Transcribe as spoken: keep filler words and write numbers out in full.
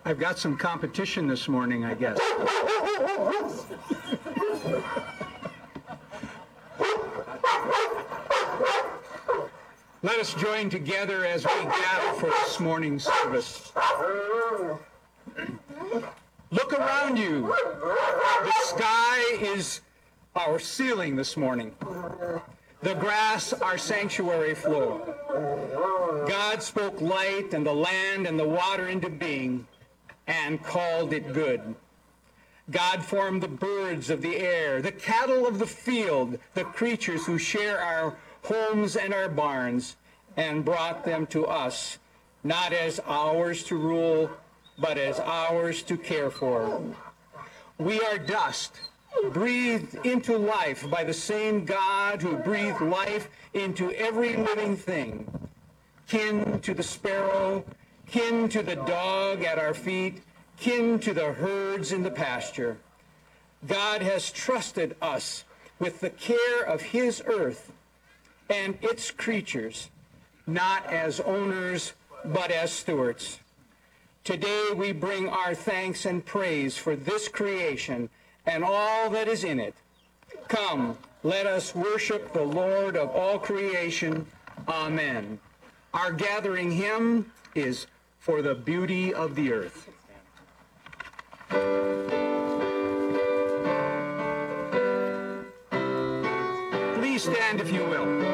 I've got some competition this morning, I guess. Let us join together as we gather for this morning's service. Look around you. The sky is our ceiling this morning. The grass, our sanctuary floor. God spoke light and the land and the water into being and called it good. God formed the birds of the air, the cattle of the field, the creatures who share our homes and our barns, and brought them to us, not as ours to rule, but as ours to care for. We are dust, breathed into life by the same God who breathed life into every living thing, kin to the sparrow, kin to the dog at our feet, kin to the herds in the pasture. God has trusted us with the care of his earth and its creatures, not as owners, but as stewards. Today we bring our thanks and praise for this creation and all that is in it. Come, let us worship the Lord of all creation. Amen. Our gathering hymn is For the Beauty of the Earth. Please stand if you will.